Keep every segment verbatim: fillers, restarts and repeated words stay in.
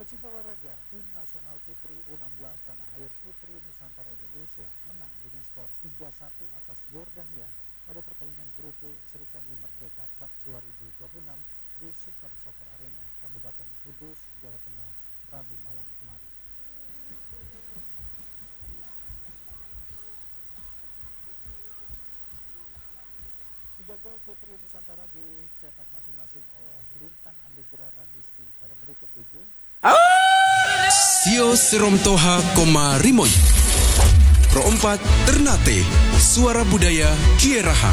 Pecinta olahraga, tim nasional putri U enam belas tanah air Putri Nusantara Indonesia menang dengan skor tiga satu atas Jordania pada pertandingan grup B Sri Kandi Merdeka Cup dua ribu dua puluh enam di Super Soccer Arena, Kabupaten Kudus, Jawa Tengah, Rabu malam kemarin. Tiga gol Putri Nusantara dicetak masing-masing oleh Lintang Anugrah Radisti pada menit ketujuh. Sio Seromtoha Koma Rimoy Pro empat Ternate Suara Budaya Kieraha.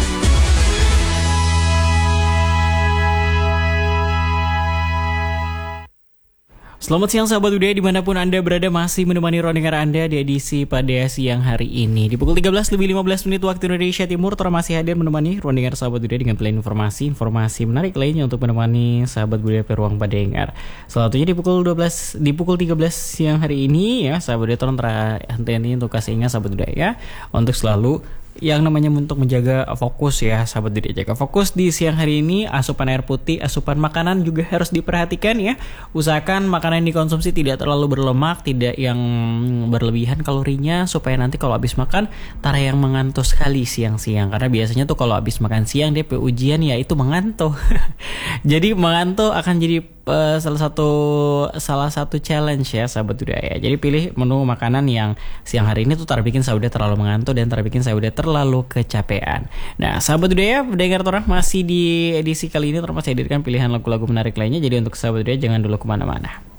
Selamat siang sahabat budaya dimanapun Anda berada, masih menemani Roninger Anda di edisi pada siang hari ini. Di pukul tiga belas lebih lima belas menit waktu Indonesia Timur, Tora masih hadir menemani Roninger sahabat budaya dengan pilihan informasi-informasi menarik lainnya untuk menemani sahabat budaya peruang pada dengar. Salah satunya di pukul dua belas, di pukul tiga belas siang hari ini ya sahabat budaya, Tora anteni untuk kasih ingat sahabat budaya untuk selalu yang namanya untuk menjaga fokus ya sahabat budaya, jaga fokus di siang hari ini. Asupan air putih, asupan makanan juga harus diperhatikan ya. Usahakan makanan yang dikonsumsi tidak terlalu berlemak, tidak yang berlebihan kalorinya, supaya nanti kalau habis makan tara yang mengantuk sekali siang-siang. Karena biasanya tuh kalau habis makan siang dia pe ujian ya itu mengantuk. Jadi mengantuk akan jadi uh, salah satu salah satu challenge ya sahabat budaya. Jadi pilih menu makanan yang siang hari ini tuh tar bikin sahabat terlalu mengantuk dan tar bikin sahabat terlalu kecapean. Nah sahabat budaya, pendengar Torah masih di edisi kali ini Torah masih hadirkan pilihan lagu-lagu menarik lainnya. Jadi untuk sahabat budaya jangan dulu kemana-mana.